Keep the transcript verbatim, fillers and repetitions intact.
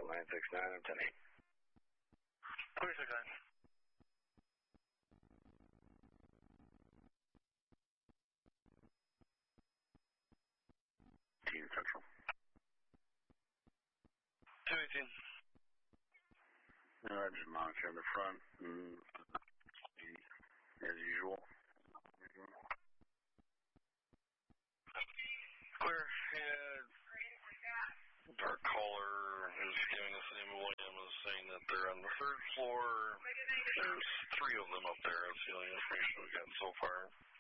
nine six nine, I'm ten eight. Clear six nine. Team Central. two eighteen. Uh, just monitoring the front, mm, as usual. Clear, yeah. Dark caller is giving us the name of William, is saying that they're on the third floor. There's three of them up there. That's the only information we've gotten so far.